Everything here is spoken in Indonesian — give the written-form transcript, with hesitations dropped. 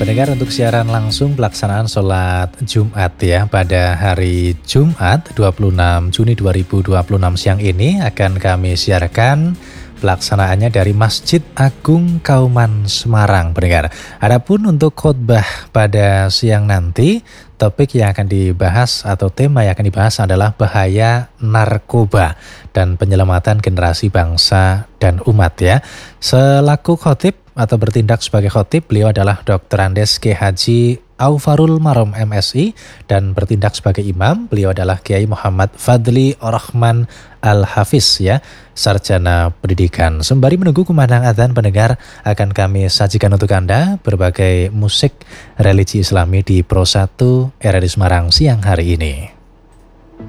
pendengar, untuk siaran langsung pelaksanaan sholat Jumat ya pada hari Jumat 26 Juni 2026 siang ini akan kami siarkan pelaksanaannya dari Masjid Agung Kauman Semarang, pendengar. Adapun untuk khotbah pada siang nanti, topik yang akan dibahas atau tema yang akan dibahas adalah bahaya narkoba dan penyelamatan generasi bangsa dan umat ya. Selaku khotib atau bertindak sebagai khotib, beliau adalah Dr. Andes K. Haji Aufarul Marom MSI, dan bertindak sebagai imam, beliau adalah Kiai Muhammad Fadli Orrahman Al-Hafiz ya, sarjana pendidikan. Sembari menunggu kumandang adzan, pendengar, akan kami sajikan untuk Anda berbagai musik religi Islami di Pro 1 RRI Semarang siang hari ini.